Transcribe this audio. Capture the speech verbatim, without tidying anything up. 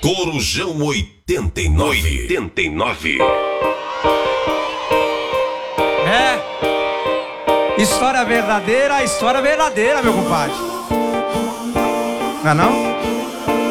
Corujão oitenta e nove. oitenta e nove. É. História verdadeira, história verdadeira, meu compadre. Não é não?